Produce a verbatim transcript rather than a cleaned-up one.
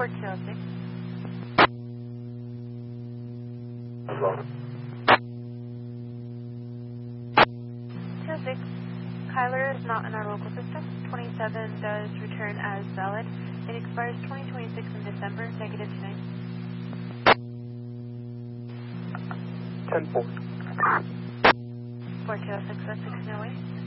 two oh six. two oh six. Kyler is not in our local system. twenty-seven does return as valid. It expires twenty twenty-six in December, negative tonight. ten four. four two oh six, that's six oh eight.